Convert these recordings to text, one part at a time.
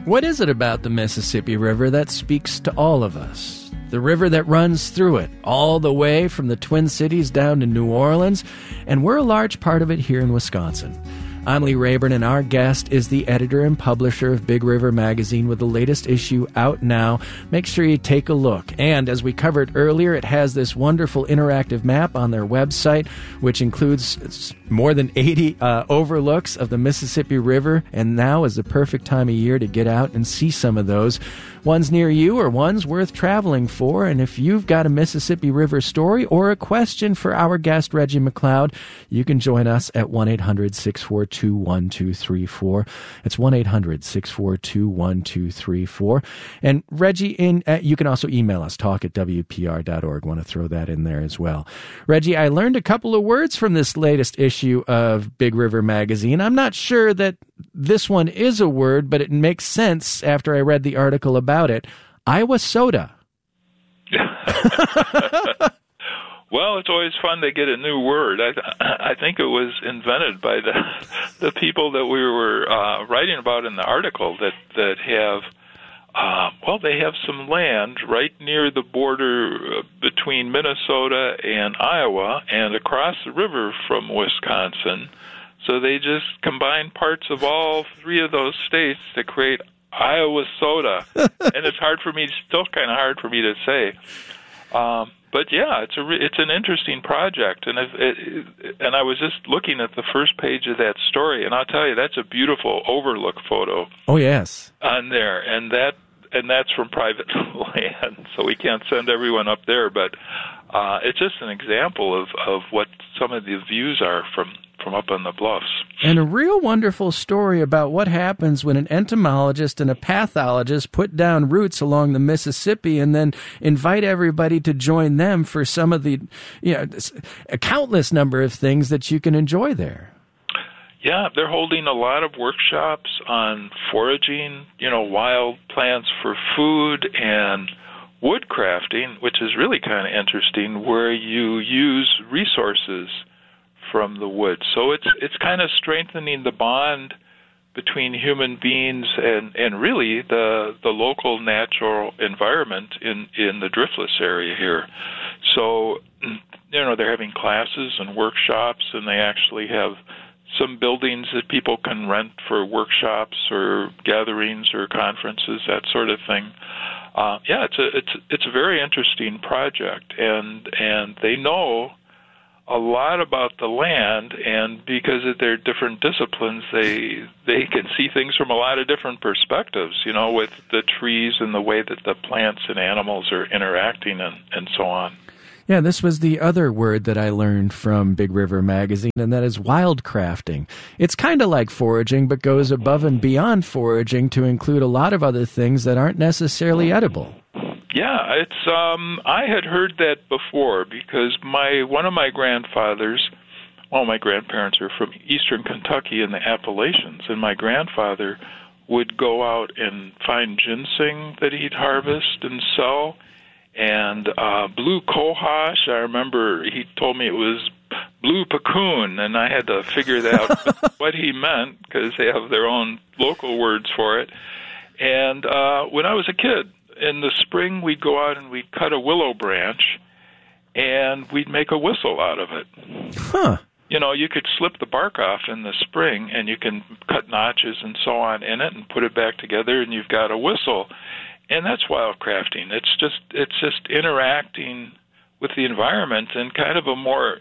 What is it about the Mississippi River that speaks to all of us? The river that runs through it, all the way from the Twin Cities down to New Orleans, and we're a large part of it here in Wisconsin. I'm Lee Rayburn, and our guest is the editor and publisher of Big River Magazine with the latest issue out now. Make sure you take a look. And as we covered earlier, it has this wonderful interactive map on their website, which includes more than 80 overlooks of the Mississippi River, and now is the perfect time of year to get out and see some of those. Ones near you or ones worth traveling for. And if you've got a Mississippi River story or a question for our guest, Reggie McLeod, you can join us at 1-800-642-1234. It's 1-800-642-1234. And Reggie, you can also email us, talk@wpr.org. Want to throw that in there as well. Reggie, I learned a couple of words from this latest issue of Big River Magazine. I'm not sure that this one is a word, but it makes sense after I read the article about it. Iowa soda. Well, it's always fun to get a new word. I think it was invented by the people that we were writing about in the article that have, they have some land right near the border between Minnesota and Iowa and across the river from Wisconsin. So they just combine parts of all three of those states to create Iowa soda. And it's still kind of hard for me to say. But yeah, it's an interesting project, and I was just looking at the first page of that story, and I'll tell you, that's a beautiful overlook photo. Oh yes, on there, and that's from private land, so we can't send everyone up there. But it's just an example of what some of the views are from up on the bluffs. And a real wonderful story about what happens when an entomologist and a pathologist put down roots along the Mississippi and then invite everybody to join them for some of the, a countless number of things that you can enjoy there. Yeah, they're holding a lot of workshops on foraging, wild plants for food, and woodcrafting, which is really kind of interesting, where you use resources from the woods. So it's kind of strengthening the bond between human beings and really the local natural environment in the Driftless area here. So, they're having classes and workshops, and they actually have some buildings that people can rent for workshops or gatherings or conferences, that sort of thing. It's a very interesting project, and they know a lot about the land, and because of their different disciplines, they can see things from a lot of different perspectives, with the trees and the way that the plants and animals are interacting and so on. Yeah, this was the other word that I learned from Big River Magazine, and that is wildcrafting. It's kind of like foraging, but goes above and beyond foraging to include a lot of other things that aren't necessarily edible. Yeah, it's I had heard that before because one of my grandfathers, my grandparents are from eastern Kentucky in the Appalachians, and my grandfather would go out and find ginseng that he'd harvest and sell, and blue cohosh. I remember he told me it was blue puccoon, and I had to figure out what he meant because they have their own local words for it. And when I was a kid, in the spring, we'd go out and we'd cut a willow branch, and we'd make a whistle out of it. Huh. You could slip the bark off in the spring, and you can cut notches and so on in it and put it back together, and you've got a whistle. And that's wildcrafting. It's just interacting with the environment in kind of a more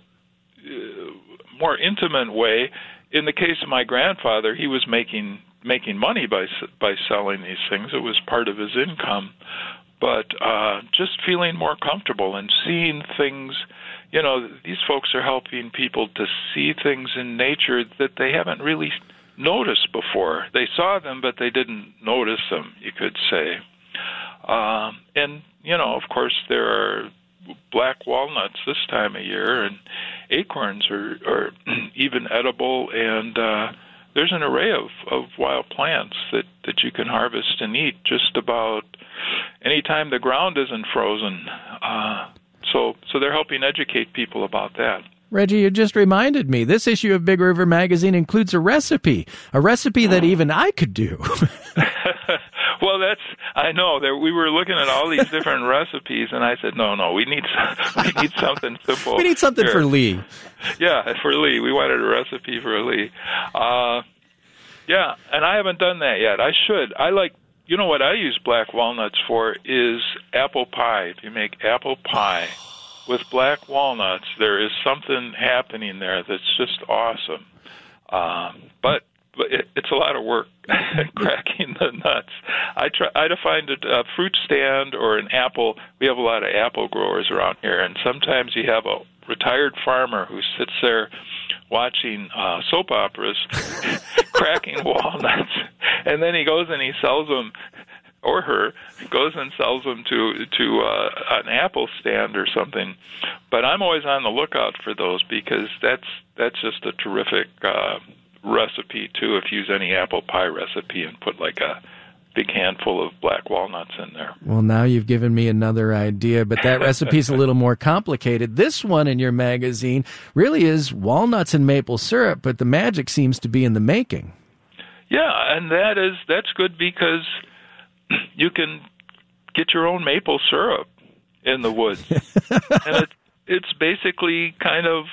intimate way. In the case of my grandfather, he was making money by selling these things. It was part of his income. But just feeling more comfortable and seeing things, these folks are helping people to see things in nature that they haven't really noticed before. They saw them, but they didn't notice them, you could say. And, of course, there are black walnuts this time of year, and acorns are even edible, and there's an array of wild plants that you can harvest and eat just about any time the ground isn't frozen. So they're helping educate people about that. Reggie, you just reminded me, this issue of Big River Magazine includes a recipe that even I could do. Well, I know that we were looking at all these different recipes, and I said, no, we need something simple. We need something here. For Lee. Yeah, for Lee. We wanted a recipe for Lee. Yeah, and I haven't done that yet. I should. You know what I use black walnuts for is apple pie. If you make apple pie with black walnuts, there is something happening there that's just awesome. But it's a lot of work cracking the nuts. I try to find a fruit stand or an apple. We have a lot of apple growers around here, and sometimes you have a retired farmer who sits there watching soap operas, cracking walnuts, and then he goes and he sells them, or her goes and sells them to an apple stand or something. But I'm always on the lookout for those because that's just a terrific recipe too. If you use any apple pie recipe and put like a big handful of black walnuts in there. Well, now you've given me another idea, but that recipe's a little more complicated. This one in your magazine really is walnuts and maple syrup, but the magic seems to be in the making. Yeah, and that's good because you can get your own maple syrup in the woods. And it's basically kind of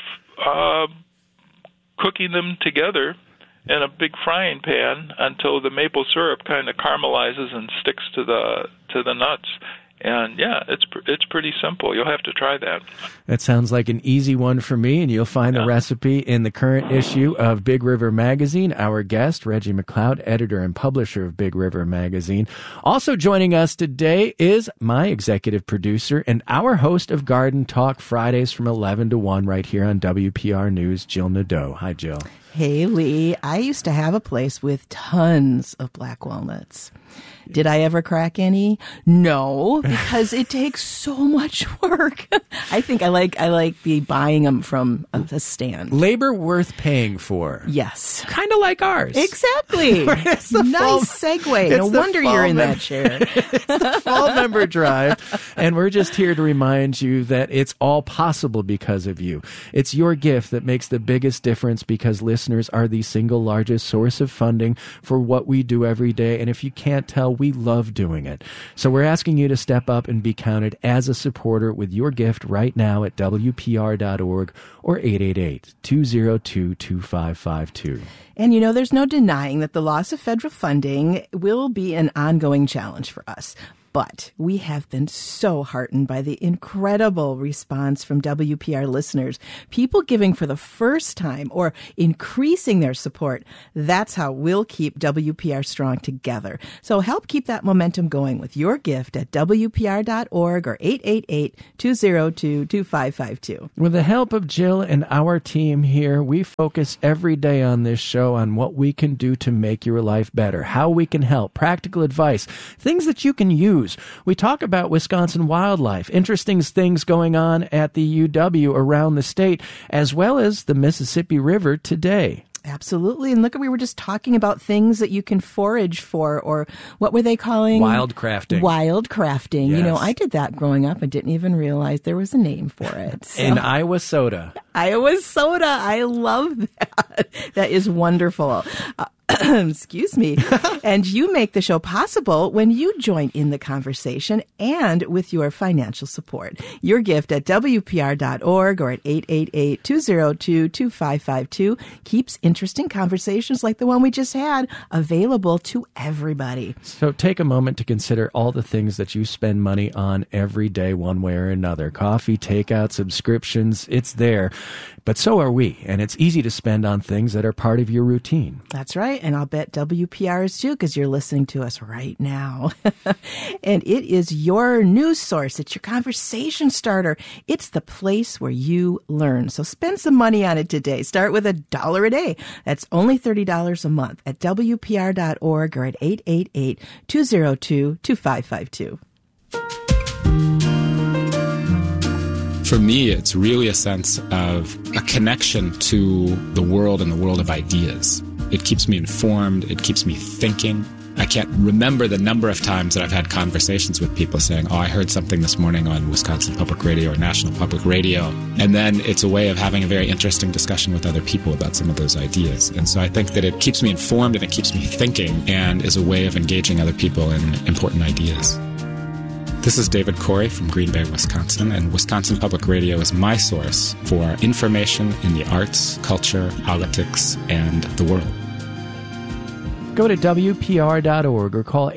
cooking them together in a big frying pan until the maple syrup kind of caramelizes and sticks to the nuts. And yeah, it's pretty simple. You'll have to try that. That sounds like an easy one for me, and you'll find the recipe in the current issue of Big River Magazine. Our guest, Reggie McLeod, editor and publisher of Big River Magazine. Also joining us today is my executive producer and our host of Garden Talk Fridays from 11 to 1 right here on WPR News, Jill Nadeau. Hi, Jill. Hey, Lee. I used to have a place with tons of black walnuts. Did I ever crack any? No, because it takes so much work. I think I like buying them from a stand. Labor worth paying for. Yes. Kind of like ours. Exactly. Nice segue. No wonder you're in that chair. It's the Fall Member Drive, and we're just here to remind you that it's all possible because of you. It's your gift that makes the biggest difference because listeners are the single largest source of funding for what we do every day, and if you can't tell, we love doing it. So we're asking you to step up and be counted as a supporter with your gift right now at WPR.org or 888-202-2552. And, there's no denying that the loss of federal funding will be an ongoing challenge for us. But we have been so heartened by the incredible response from WPR listeners, people giving for the first time or increasing their support. That's how we'll keep WPR strong together. So help keep that momentum going with your gift at WPR.org or 888-202-2552. With the help of Jill and our team here, we focus every day on this show on what we can do to make your life better, how we can help, practical advice, things that you can use. We talk about Wisconsin wildlife, interesting things going on at the UW around the state, as well as the Mississippi River today. Absolutely. And look, we were just talking about things that you can forage for, or what were they calling? Wild crafting. Wild crafting. Yes. I did that growing up and didn't even realize there was a name for it. So. In Iowa soda. Iowa soda. I love that. That is wonderful. Excuse me. And you make the show possible when you join in the conversation and with your financial support. Your gift at WPR.org or at 888-202-2552 keeps interesting conversations like the one we just had available to everybody. So take a moment to consider all the things that you spend money on every day, one way or another. Coffee, takeout, subscriptions, it's there. But so are we, and it's easy to spend on things that are part of your routine. That's right, and I'll bet WPR is too, because you're listening to us right now. And it is your news source. It's your conversation starter. It's the place where you learn. So spend some money on it today. Start with $1 a day. That's only $30 a month at WPR.org or at 888-202-2552. For me, it's really a sense of a connection to the world and the world of ideas. It keeps me informed. It keeps me thinking. I can't remember the number of times that I've had conversations with people saying, oh, I heard something this morning on Wisconsin Public Radio or National Public Radio. And then it's a way of having a very interesting discussion with other people about some of those ideas. And so I think that it keeps me informed and it keeps me thinking and is a way of engaging other people in important ideas. This is David Corey from Green Bay, Wisconsin, and Wisconsin Public Radio is my source for information in the arts, culture, politics, and the world. Go to WPR.org or call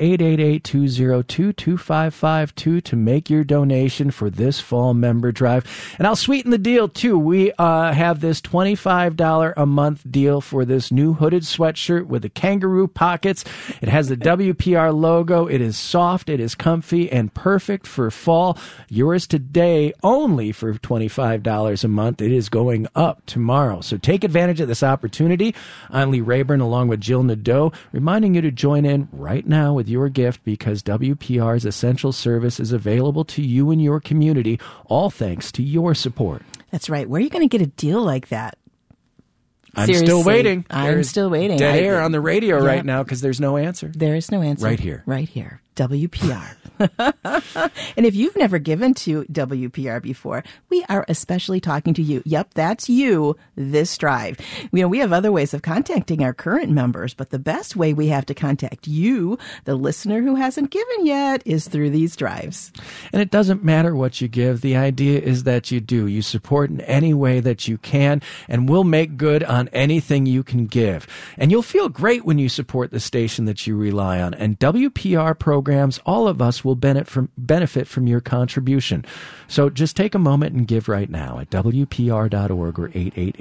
888-202-2552 to make your donation for this fall member drive. And I'll sweeten the deal, too. We have this $25 a month deal for this new hooded sweatshirt with the kangaroo pockets. It has the WPR logo. It is soft, it is comfy, and perfect for fall. Yours today only for $25 a month. It is going up tomorrow. So take advantage of this opportunity. I'm Lee Rayburn along with Jill Nadeau, reminding you to join in right now with your gift because WPR's essential service is available to you and your community, all thanks to your support. That's right. Where are you going to get a deal like that? I'm Seriously, still waiting. I'm still waiting. Dead air on the radio right now because there's no answer. There is no answer. Right here. Right here. WPR. And if you've never given to WPR before, we are especially talking to you. Yep, that's you, this drive. We have other ways of contacting our current members, but the best way we have to contact you, the listener who hasn't given yet, is through these drives. And it doesn't matter what you give. The idea is that you do. You support in any way that you can, and we'll make good on anything you can give. And you'll feel great when you support the station that you rely on. And WPR programs, all of us will benefit from your contribution. So just take a moment and give right now at WPR.org or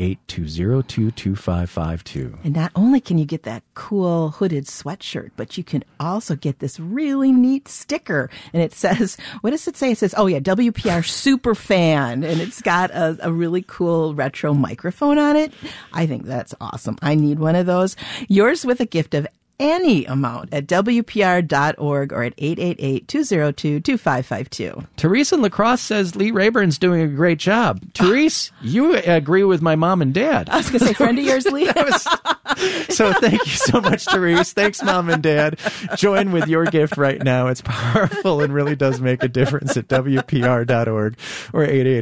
888-202-2552. And not only can you get that cool hooded sweatshirt, but you can also get this really neat sticker. And it says, what does it say? It says, oh yeah, WPR Super Fan. And it's got a really cool retro microphone on it. I think that's awesome. I need one of those. Yours with a gift of any amount at WPR.org or at 888-202-2552. Teresa in La Crosse says Lee Rayburn's doing a great job. Therese, you agree with my mom and dad. I was going to say, friend of yours, Lee. So thank you so much, Therese. Thanks, Mom and Dad. Join with your gift right now. It's powerful and really does make a difference at WPR.org or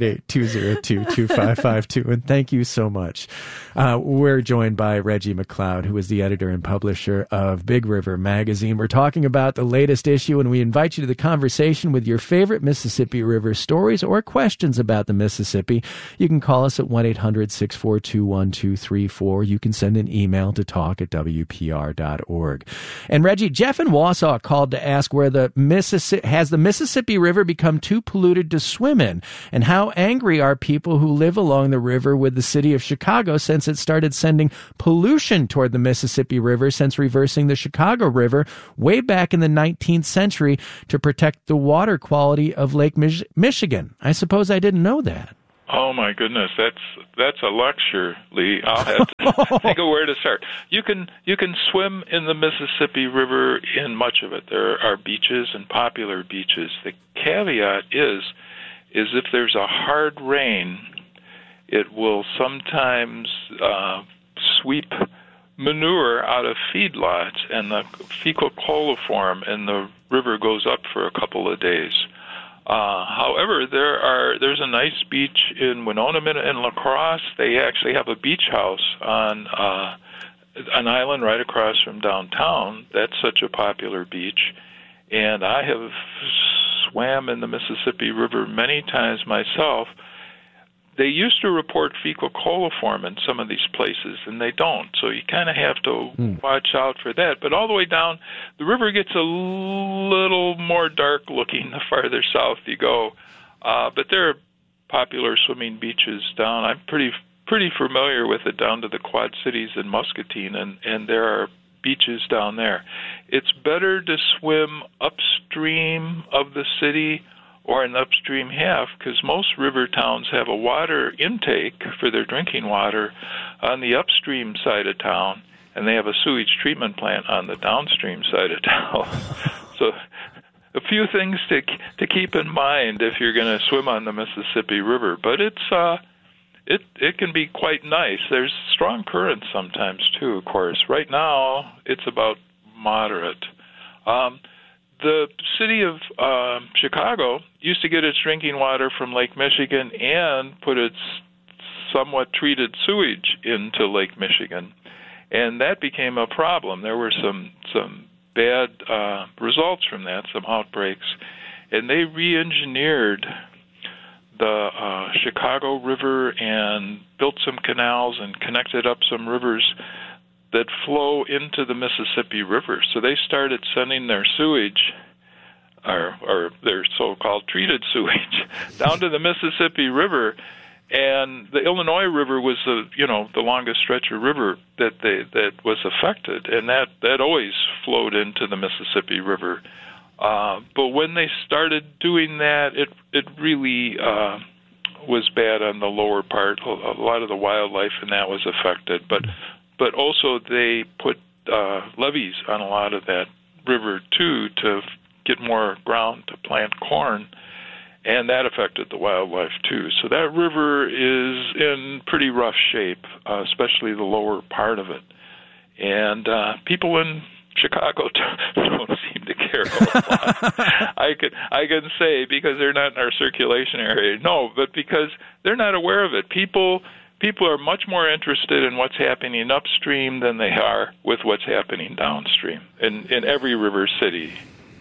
888-202-2552. And thank you so much. We're joined by Reggie McLeod, who is the editor and publisher of Big River Magazine. We're talking about the latest issue, and we invite you to the conversation with your favorite Mississippi River stories or questions about the Mississippi. You can call us at 1-800-642-1234. You can send an email to talk@WPR.org. And Reggie, Jeff in Wausau called to ask where the Mississippi River become too polluted to swim in, and how angry are people who live along the river with the city of Chicago since it started sending pollution toward the Mississippi River since reversing the Chicago River way back in the 19th century to protect the water quality of Lake Michigan. I suppose I didn't know that. Oh my goodness, that's a lecture, Lee. I'll have to think of where to start. You can swim in the Mississippi River in much of it. There are beaches and popular beaches. The caveat is if there's a hard rain, it will sometimes sweep manure out of feedlots, and the fecal coliform in the river goes up for a couple of days. However, there's a nice beach in Winona and La Crosse. They actually have a beach house on an island right across from downtown. That's such a popular beach. And I have swam in the Mississippi River many times myself. They used to report fecal coliform in some of these places, and they don't. So you kind of have to watch out for that. But all the way down, the river gets a little more dark-looking the farther south you go. But there are popular swimming beaches down. I'm pretty familiar with it down to the Quad Cities and Muscatine, and there are beaches down there. It's better to swim upstream of the city or in the upstream half, because most river towns have a water intake for their drinking water on the upstream side of town, and they have a sewage treatment plant on the downstream side of town. So a few things to keep in mind if you're going to swim on the Mississippi River. But it can be quite nice. There's strong currents sometimes, too, of course. Right now, it's about moderate. The city of Chicago used to get its drinking water from Lake Michigan and put its somewhat treated sewage into Lake Michigan, and that became a problem. There were some bad results from that, some outbreaks, and they re-engineered the Chicago River and built some canals and connected up some rivers that flow into the Mississippi River. So they started sending their sewage, or their so-called treated sewage, down to the Mississippi River, and the Illinois River was the longest stretch of river that was affected, and that always flowed into the Mississippi River. But when they started doing that, it really was bad on the lower part. A lot of the wildlife in that was affected, but also they put levees on a lot of that river too to get more ground to plant corn, and that affected the wildlife too. So that river is in pretty rough shape, especially the lower part of it. And people in Chicago don't seem to care a lot. I can say because they're not in our circulation area. No, but because they're not aware of it. People are much more interested in what's happening upstream than they are with what's happening downstream in every river city.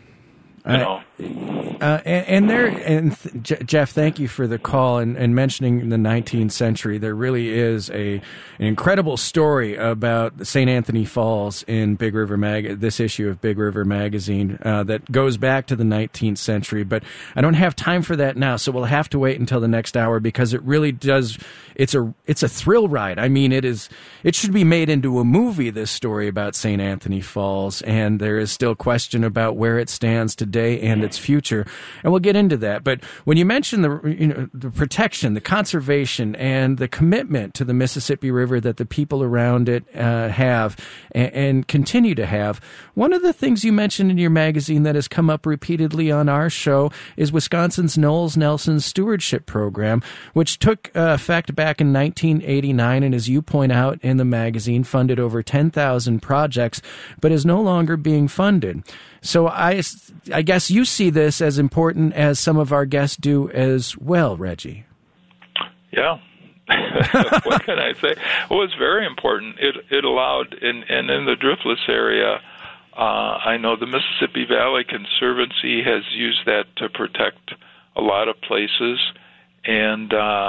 Jeff, thank you for the call and mentioning the 19th century. There really is an incredible story about St. Anthony Falls in Big River this issue of Big River Magazine that goes back to the 19th century. But I don't have time for that now, so we'll have to wait until the next hour because it really does. It's a thrill ride. I mean, it should be made into a movie, this story about St. Anthony Falls, and there is still question about where it stands today and its future, and we'll get into that. But when you mention the protection, the conservation, and the commitment to the Mississippi River that the people around it have and continue to have, one of the things you mentioned in your magazine that has come up repeatedly on our show is Wisconsin's Knowles Nelson Stewardship Program, which took effect back in 1989, and as you point out in the magazine, funded over 10,000 projects, but is no longer being funded. So I guess you see this as important as some of our guests do as well, Reggie. Yeah. What can I say? Well, it's very important. It allowed, and in the Driftless area, I know the Mississippi Valley Conservancy has used that to protect a lot of places, and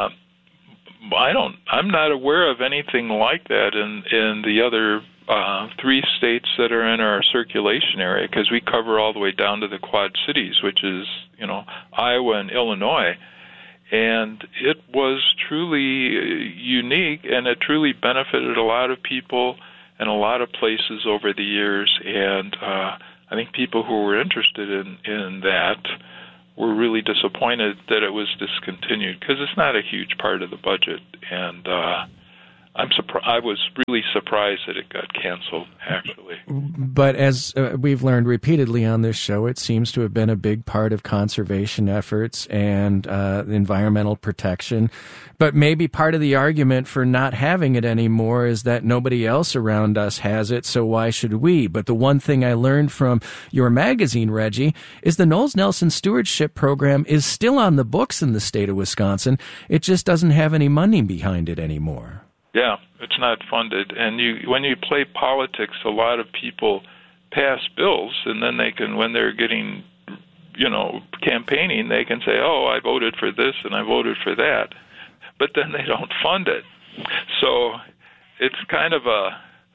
I'm not aware of anything like that in the other 3 states that are in our circulation area, because we cover all the way down to the Quad Cities, which is, Iowa and Illinois. And it was truly unique, and it truly benefited a lot of people and a lot of places over the years. And I think people who were interested in that were really disappointed that it was discontinued, because it's not a huge part of the budget. And I was really surprised that it got canceled, actually. But as we've learned repeatedly on this show, it seems to have been a big part of conservation efforts and environmental protection. But maybe part of the argument for not having it anymore is that nobody else around us has it, so why should we? But the one thing I learned from your magazine, Reggie, is the Knowles Nelson Stewardship Program is still on the books in the state of Wisconsin. It just doesn't have any money behind it anymore. Yeah, it's not funded. And when you play politics, a lot of people pass bills, and then they can, when they're getting, campaigning, they can say, oh, I voted for this and I voted for that. But then they don't fund it. So it's kind of a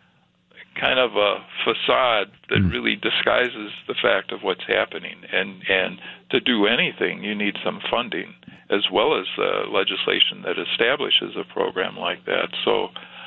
facade that really disguises the fact of what's happening. And to do anything, you need some funding, as well as legislation that establishes a program like that. So,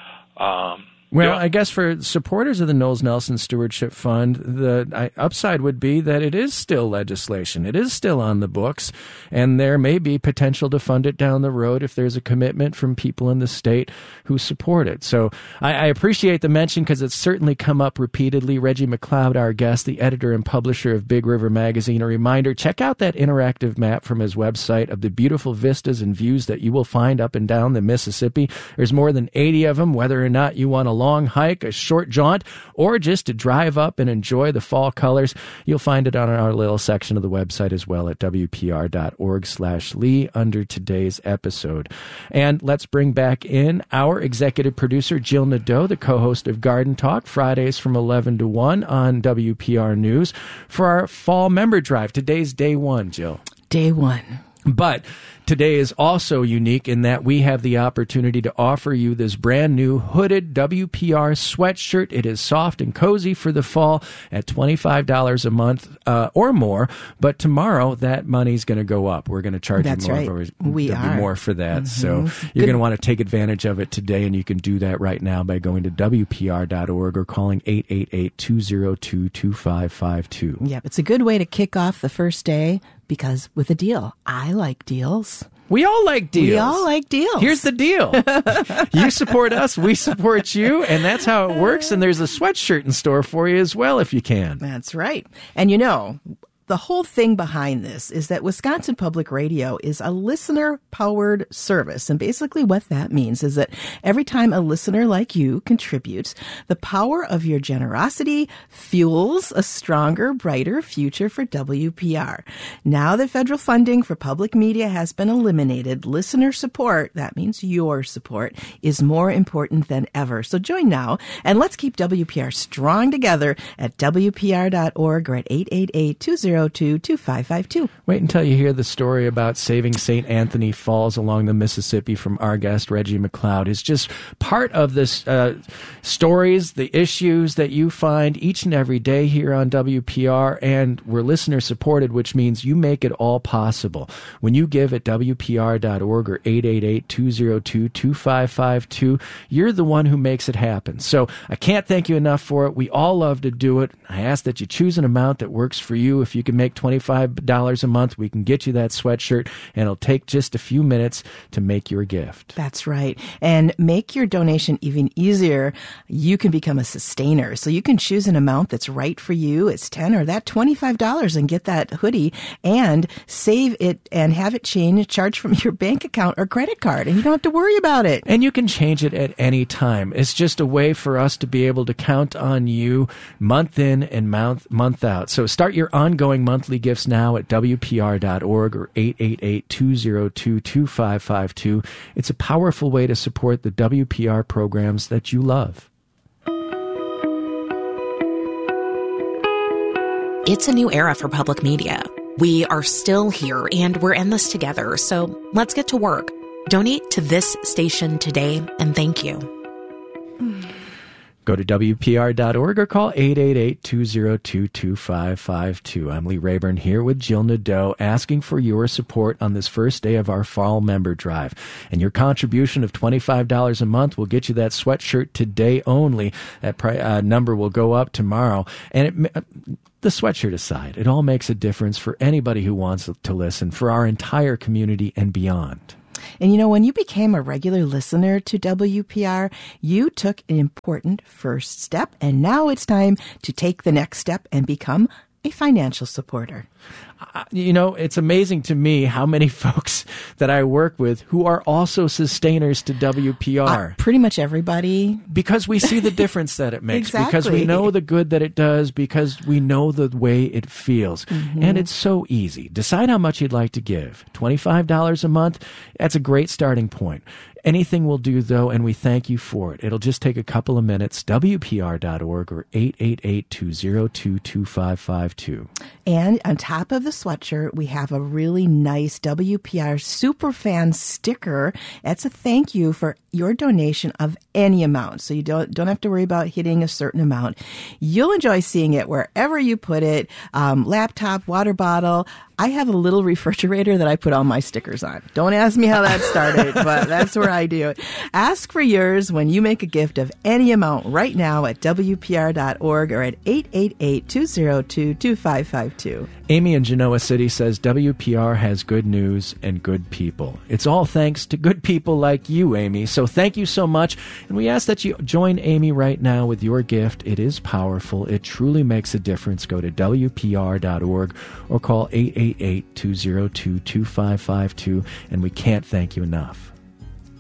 I guess for supporters of the Knowles Nelson Stewardship Fund, the upside would be that it is still legislation. It is still on the books, and there may be potential to fund it down the road if there's a commitment from people in the state who support it. So I appreciate the mention because it's certainly come up repeatedly. Reggie McLeod, our guest, the editor and publisher of Big River Magazine. A reminder, check out that interactive map from his website of the beautiful vistas and views that you will find up and down the Mississippi. There's more than 80 of them, whether or not you want to long hike, a short jaunt, or just to drive up and enjoy the fall colors, you'll find it on our little section of the website as well at wpr.org/Lee under today's episode. And let's bring back in our executive producer, Jill Nadeau, the co-host of Garden Talk, Fridays from 11 to 1 on WPR News, for our fall member drive. Today's day one, Jill. Day one. But today is also unique in that we have the opportunity to offer you this brand new hooded WPR sweatshirt. It is soft and cozy for the fall at $25 a month or more. But tomorrow, that money's going to go up. We're going to charge you more. Right. There'll be more for that. So you're going to want to take advantage of it today, and you can do that right now by going to WPR.org or calling 888-202-2552. Yep, it's a good way to kick off the first day. Because with a deal, I like deals. We all like deals. We all like deals. Here's the deal. You support us, we support you, and that's how it works. And there's a sweatshirt in store for you as well if you can. That's right. And you know, the whole thing behind this is that Wisconsin Public Radio is a listener-powered service. And basically what that means is that every time a listener like you contributes, the power of your generosity fuels a stronger, brighter future for WPR. Now that federal funding for public media has been eliminated, listener support, that means your support, is more important than ever. So join now, and let's keep WPR strong together at WPR.org or at 888-202-2552. Wait until you hear the story about saving St. Anthony Falls along the Mississippi from our guest, Reggie McLeod. It's just part of this stories, the issues that you find each and every day here on WPR, and we're listener-supported, which means you make it all possible. When you give at WPR.org or 888-202-2552, you're the one who makes it happen. So I can't thank you enough for it. We all love to do it. I ask that you choose an amount that works for you. If you can make $25 a month, we can get you that sweatshirt, and it'll take just a few minutes to make your gift. That's right. And make your donation even easier. You can become a sustainer. So you can choose an amount that's right for you. It's $10 or that $25 and get that hoodie and save it and have it charged from your bank account or credit card. And you don't have to worry about it. And you can change it at any time. It's just a way for us to be able to count on you month in and month out. So start your ongoing monthly gifts now at WPR.org or 888-202-2552. It's a powerful way to support the WPR programs that you love. It's a new era for public media. We are still here, and we're in this together, so let's get to work. Donate to this station today, and thank you. Go to WPR.org or call 888-202-2552. I'm Lee Rayburn here with Jill Nadeau, asking for your support on this first day of our fall member drive. And your contribution of $25 a month will get you that sweatshirt today only. That number will go up tomorrow. And the sweatshirt aside, it all makes a difference for anybody who wants to listen, for our entire community and beyond. And you know, when you became a regular listener to WPR, you took an important first step, and now it's time to take the next step and become a financial supporter. You know, it's amazing to me how many folks that I work with who are also sustainers to WPR. Pretty much everybody. Because we see the difference that it makes. Exactly. Because we know the good that it does. Because we know the way it feels. Mm-hmm. And it's so easy. Decide how much you'd like to give. $25 a month, that's a great starting point. Anything will do, though, and we thank you for it. It'll just take a couple of minutes. WPR.org or 888-202-2552. And on top of the sweatshirt, we have a really nice WPR Superfan sticker. That's a thank you for your donation of any amount. So you don't have to worry about hitting a certain amount. You'll enjoy seeing it wherever you put it. Laptop, water bottle. I have a little refrigerator that I put all my stickers on. Don't ask me how that started, but that's where I do it. Ask for yours when you make a gift of any amount right now at WPR.org or at 888-202-2552. Amy in Genoa City says WPR has good news and good people. It's all thanks to good people like you, Amy. So thank you so much. And we ask that you join Amy right now with your gift. It is powerful. It truly makes a difference. Go to WPR.org or call 888-202-2552. And we can't thank you enough.